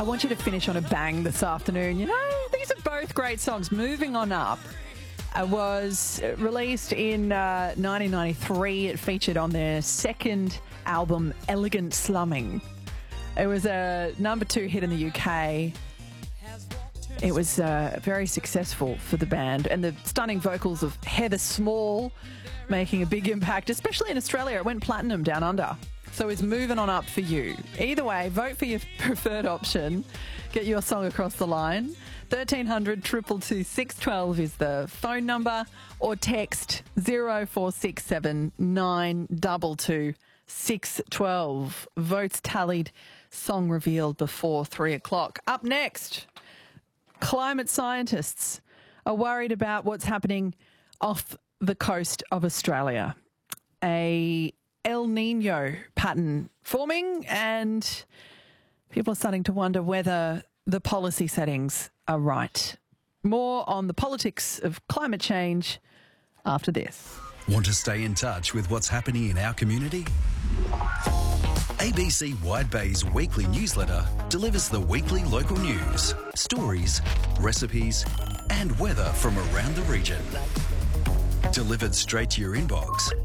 want you to finish on a bang this afternoon. You know, these are both great songs. Moving On Up was released in 1993. It featured on their second album, Elegant Slumming. It was a number 2 hit in the UK. It was very successful for the band, and the stunning vocals of Heather Small making a big impact, especially in Australia. It went platinum down under. So it's Moving On Up for you. Either way, vote for your preferred option. Get your song across the line. 1300 222 612 is the phone number, or text 0467 922 612. Votes tallied, song revealed before 3 o'clock. Up next, climate scientists are worried about what's happening off the coast of Australia. A El Nino pattern forming, and people are starting to wonder whether the policy settings are right. More on the politics of climate change after this. Want to stay in touch with what's happening in our community? ABC Wide Bay's weekly newsletter delivers the weekly local news, stories, recipes, and weather from around the region. Delivered straight to your inbox.